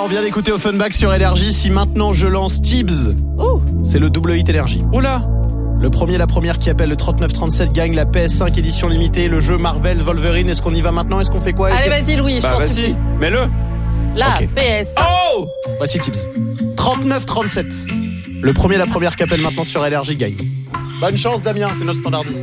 on vient d'écouter Offenbach sur Énergie. Si maintenant je lance Tibbs, c'est le double hit Énergie. Oula. Le premier, la première qui appelle le 3937 gagne la PS5 édition limitée, le jeu Marvel Wolverine. Est-ce qu'on y va maintenant? Est-ce qu'on fait quoi? Allez, vas-y, Louis, je pense que vas-y, mets-le. La Ok. PS. Oh. Voici Tibbs. 3937. Le premier, la première qui appelle maintenant sur Énergie gagne. Bonne chance Damien, c'est notre standardiste.